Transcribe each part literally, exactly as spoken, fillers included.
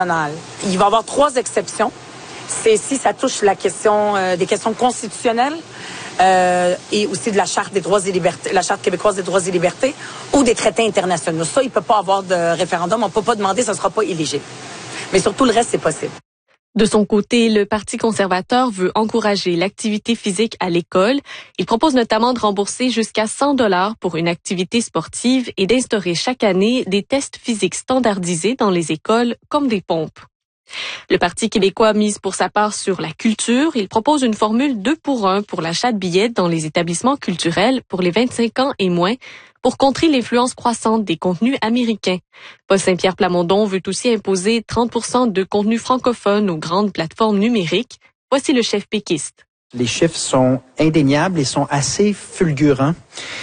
Il va y avoir trois exceptions. C'est si ça touche la question euh, des questions constitutionnelles euh, et aussi de la charte des droits et libertés, la charte québécoise des droits et libertés ou des traités internationaux. Ça, il peut pas avoir de référendum. On peut pas demander, ça sera pas éligible. Mais sur tout le reste, c'est possible. De son côté, le Parti conservateur veut encourager l'activité physique à l'école. Il propose notamment de rembourser jusqu'à cent dollars pour une activité sportive et d'instaurer chaque année des tests physiques standardisés dans les écoles comme des pompes. Le Parti québécois mise pour sa part sur la culture. Il propose une formule deux pour un pour l'achat de billets dans les établissements culturels pour les vingt-cinq ans et moins pour contrer l'influence croissante des contenus américains. Paul Saint-Pierre Plamondon veut aussi imposer trente pour cent de contenus francophones aux grandes plateformes numériques. Voici le chef péquiste. Les chiffres sont indéniables et sont assez fulgurants.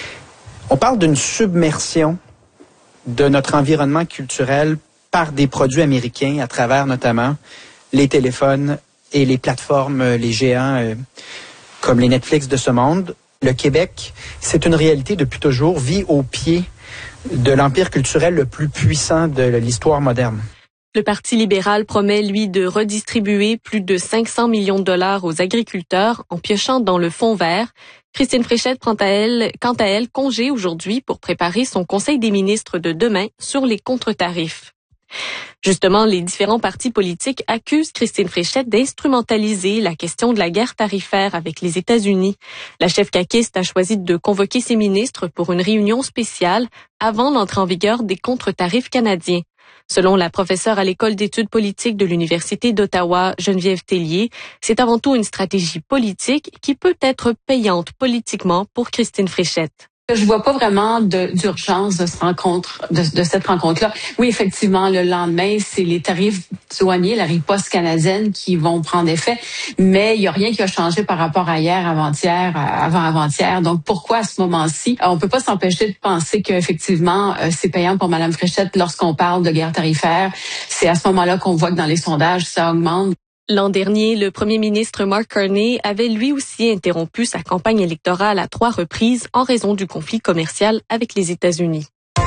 On parle d'une submersion de notre environnement culturel par des produits américains à travers notamment les téléphones et les plateformes, les géants euh, comme les Netflix de ce monde. Le Québec, c'est une réalité depuis toujours, vit au pied de l'empire culturel le plus puissant de l'histoire moderne. Le Parti libéral promet, lui, de redistribuer plus de cinq cents millions de dollars aux agriculteurs en piochant dans le fonds vert. Christine Fréchette prend à elle, quant à elle, congé aujourd'hui pour préparer son conseil des ministres de demain sur les contre-tarifs. Justement, les différents partis politiques accusent Christine Fréchette d'instrumentaliser la question de la guerre tarifaire avec les États-Unis. La chef caquiste a choisi de convoquer ses ministres pour une réunion spéciale avant l'entrée en vigueur des contre-tarifs canadiens. Selon la professeure à l'École d'études politiques de l'Université d'Ottawa, Geneviève Tellier, c'est avant tout une stratégie politique qui peut être payante politiquement pour Christine Fréchette. Je vois pas vraiment de, d'urgence de, cette rencontre, de, de cette rencontre-là. Oui, effectivement, le lendemain, c'est les tarifs douaniers, la riposte canadienne qui vont prendre effet, mais il y a rien qui a changé par rapport à hier, avant-hier, avant-avant-hier. Donc, pourquoi à ce moment-ci? On peut pas s'empêcher de penser qu'effectivement, c'est payant pour Mme Fréchette lorsqu'on parle de guerre tarifaire. C'est à ce moment-là qu'on voit que dans les sondages, ça augmente. L'an dernier, le premier ministre Mark Carney avait lui aussi interrompu sa campagne électorale à trois reprises en raison du conflit commercial avec les États-Unis.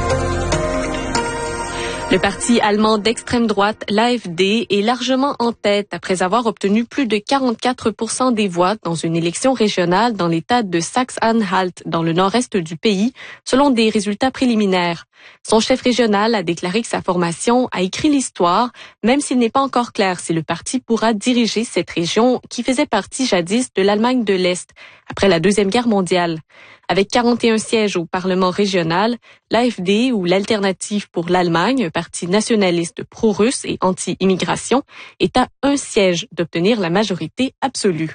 Le parti allemand d'extrême droite, l'A F D, est largement en tête après avoir obtenu plus de quarante-quatre pour cent des voix dans une élection régionale dans l'État de Saxe-Anhalt, dans le nord-est du pays, selon des résultats préliminaires. Son chef régional a déclaré que sa formation a écrit l'histoire, même s'il n'est pas encore clair si le parti pourra diriger cette région qui faisait partie jadis de l'Allemagne de l'Est, après la Deuxième Guerre mondiale. Avec quarante et un sièges au Parlement régional, l'A F D, ou l'Alternative pour l'Allemagne, parti nationaliste pro-russe et anti-immigration, est à un siège d'obtenir la majorité absolue.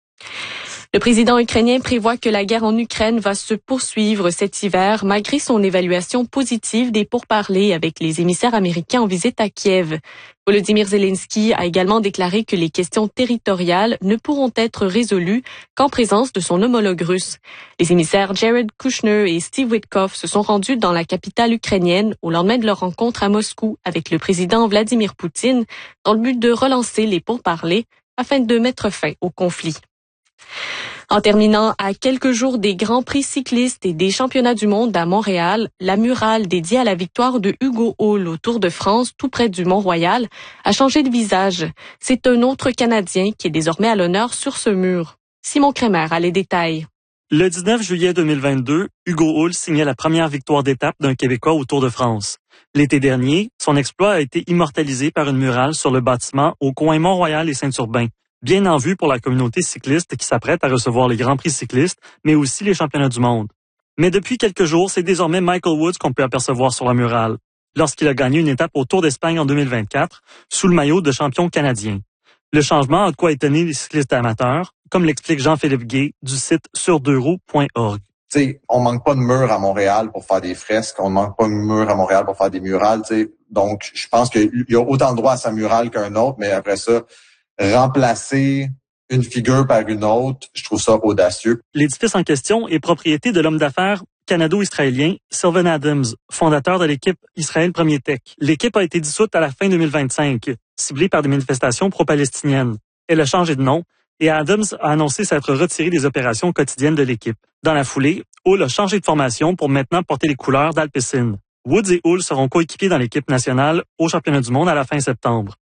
Le président ukrainien prévoit que la guerre en Ukraine va se poursuivre cet hiver malgré son évaluation positive des pourparlers avec les émissaires américains en visite à Kiev. Volodymyr Zelensky a également déclaré que les questions territoriales ne pourront être résolues qu'en présence de son homologue russe. Les émissaires Jared Kushner et Steve Witkoff se sont rendus dans la capitale ukrainienne au lendemain de leur rencontre à Moscou avec le président Vladimir Poutine dans le but de relancer les pourparlers afin de mettre fin au conflit. En terminant, à quelques jours des Grands Prix cyclistes et des Championnats du monde à Montréal, la murale dédiée à la victoire de Hugo Hull au Tour de France, tout près du Mont-Royal, a changé de visage. C'est un autre Canadien qui est désormais à l'honneur sur ce mur. Simon Crémer a les détails. Le dix-neuf juillet deux mille vingt-deux, Hugo Hull signait la première victoire d'étape d'un Québécois au Tour de France. L'été dernier, son exploit a été immortalisé par une murale sur le bâtiment au coin Mont-Royal et Saint-Urbain. Bien en vue pour la communauté cycliste qui s'apprête à recevoir les Grands Prix cyclistes, mais aussi les Championnats du monde. Mais depuis quelques jours, c'est désormais Michael Woods qu'on peut apercevoir sur la murale, lorsqu'il a gagné une étape au Tour d'Espagne en deux mille vingt-quatre, sous le maillot de champion canadien. Le changement a de quoi étonner les cyclistes amateurs, comme l'explique Jean-Philippe Gay du site sur deux roues point org. T'sais, on manque pas de murs à Montréal pour faire des fresques, on manque pas de murs à Montréal pour faire des murales, t'sais. Donc je pense qu'il y a autant de droit à sa murale qu'un autre, mais après ça, remplacer une figure par une autre, je trouve ça audacieux. L'édifice en question est propriété de l'homme d'affaires canado-israélien Sylvan Adams, fondateur de l'équipe Israël Premier Tech. L'équipe a été dissoute à la fin deux mille vingt-cinq, ciblée par des manifestations pro-palestiniennes. Elle a changé de nom et Adams a annoncé s'être retiré des opérations quotidiennes de l'équipe. Dans la foulée, Hull a changé de formation pour maintenant porter les couleurs d'Alpecin. Woods et Hull seront coéquipiers dans l'équipe nationale au championnat du monde à la fin septembre.